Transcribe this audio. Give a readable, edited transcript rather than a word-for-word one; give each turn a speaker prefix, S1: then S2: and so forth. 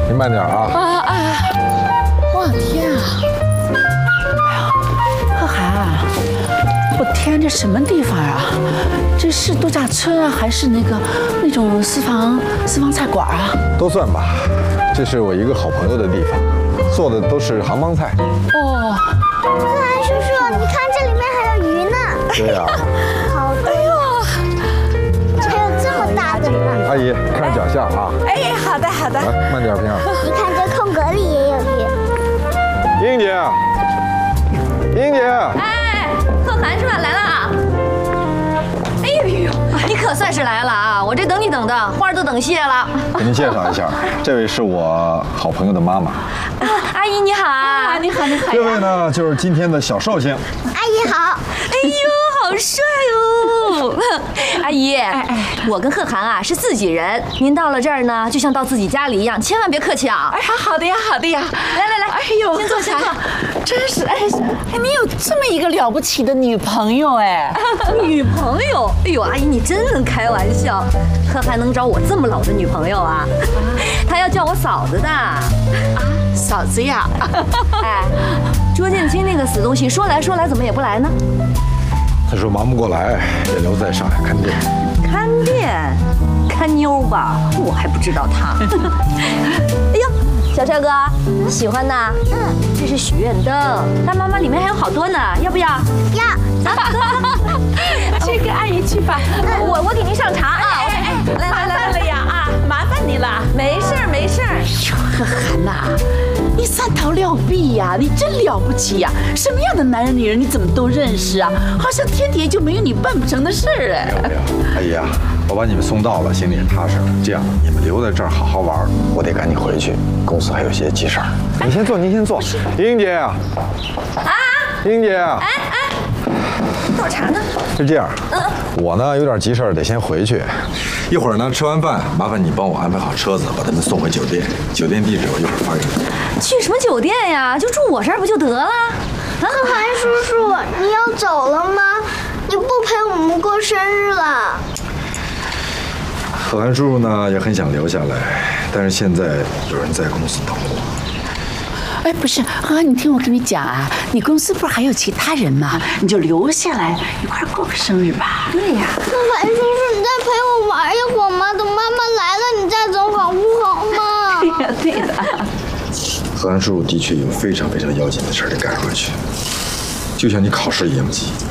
S1: 您慢点啊！
S2: 我的天啊！哎呀，贺涵啊，我天，这什么地方啊？这是度假村啊，还是那种私房菜馆啊？
S1: 都算吧，这是我一个好朋友的地方，做的都是杭帮菜。
S2: 哦，
S3: 贺涵叔叔，你看这里面还有鱼呢。
S1: 对呀。
S3: 好多哟，还有这么大的呢。
S1: 阿姨，看脚下啊！
S2: 哎，好的。
S1: 来，慢点平啊！
S3: 你看这空格里也有鱼。
S1: 英姐，英姐，
S4: 哎，贺涵是吧？来了。哎呦，你可算是来了啊！我这等你等的花都等谢了。
S1: 给您介绍一下，这位是我好朋友的妈妈。
S4: 阿姨你好啊！
S2: 你好。
S1: 这位呢，就是今天的小寿星。
S3: 阿姨好。
S4: 哎呦，好帅哦！阿姨，我跟贺涵啊是自己人，您到了这儿呢，就像到自己家里一样，千万别客气啊！
S2: 哎，好的呀。
S4: 来，
S2: 哎呦，
S4: 先坐下。
S2: 真是你有这么一个了不起的女朋友哎！
S4: 女朋友？哎呦，阿姨你真能开玩笑，贺涵能找我这么老的女朋友啊？他要叫我嫂子的。
S2: 嫂子呀。
S4: 哎，卓建清那个死东西，说来怎么也不来呢？
S1: 他说忙不过来，也留在上海看店。
S4: 看店，看妞吧，我还不知道他。哎呦，小帅哥，喜欢呐？这是许愿灯，大妈妈里面还有好多呢，要不要？
S3: 要。
S2: 去跟阿姨去吧。
S4: 我给您上茶啊。
S2: 来了呀啊，麻烦你了。
S4: 没事儿。
S2: 贺涵呐，你三头六臂呀，你真了不起呀！什么样的男人女人你怎么都认识啊？好像天底下就没有你办不成的事儿哎。
S1: 没有，阿姨啊，我把你们送到了，心里也踏实了。这样，你们留在这儿好好玩，我得赶紧回去，公司还有些急事儿。您先坐。英姐啊，英姐，
S4: 倒茶呢？
S1: 是这样，我呢有点急事儿，得先回去。一会儿呢吃完饭，麻烦你帮我安排好车子，把他们送回酒店。酒店地址我一会儿发给你。
S4: 去什么酒店呀？就住我这儿不就得了？
S3: 贺涵叔叔，你要走了吗？你不陪我们过生日了？
S1: 贺涵叔叔呢也很想留下来，但是现在有人在公司等我。
S2: 哎，不是，贺涵，你听我跟你讲啊，你公司不是还有其他人吗？你就留下来一块过个生日吧。
S4: 对呀。
S3: 贺涵叔叔，你再陪我玩一会儿吗？等妈妈来了你再走好不好嘛？
S2: 对的。
S1: 贺涵叔叔的确有非常要紧的事儿得赶回去，就像你考试一样急。